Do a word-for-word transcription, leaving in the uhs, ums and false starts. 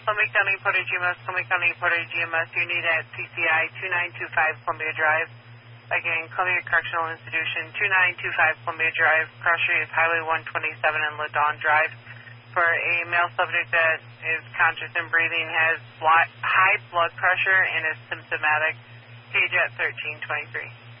Columbia County, Portage G M S, Columbia County, Portage G M S, you need at C C I two nine two five Columbia Drive. Again, Columbia Correctional Institution, two nine two five Columbia Drive. Cross street is Highway one twenty-seven and Ladon Drive. For a male subject that is conscious and breathing, has high blood pressure, and is symptomatic, page at thirteen twenty-three.